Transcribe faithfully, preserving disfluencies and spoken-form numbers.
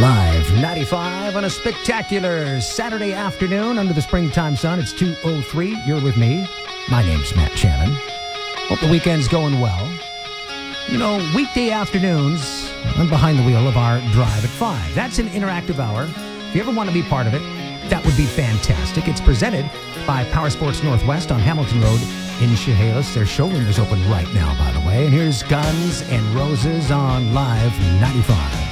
Live ninety-five on a spectacular Saturday afternoon under the springtime sun. It's two oh three. You're with me. My name's Matt Shannon. Hope the weekend's going well. You know, weekday afternoons, I'm behind the wheel of our Drive at five. That's an interactive hour. If you ever want to be part of it, that would be fantastic. It's presented by Power Sports Northwest on Hamilton Road in Chehalis. Their showroom is open right now, by the way. And here's Guns N' Roses on Live ninety-five.